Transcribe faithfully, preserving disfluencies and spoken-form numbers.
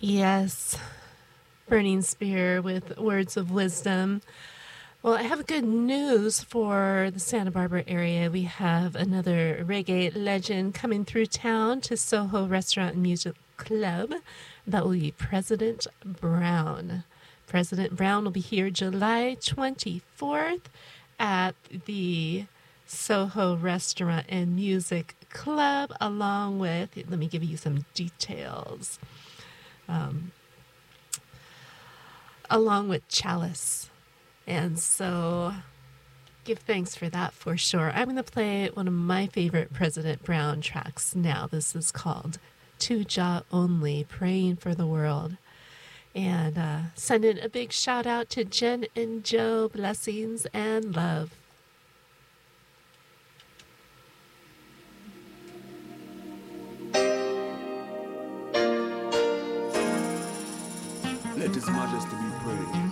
Yes, Burning Spear with words of wisdom. Well, I have good news for the Santa Barbara area. We have another reggae legend coming through town to Soho Restaurant and Music Club. That will be President Brown. President Brown will be here July twenty-fourth at the Soho Restaurant and Music Club, along with, let me give you some details, um, along with Chalice. And so give thanks for that for sure. I'm going to play one of my favorite President Brown tracks now. This is called To Jah Only, Praying for the World. And uh, sending a big shout out to Jen and Joe. Blessings and love. Let His Majesty be praised.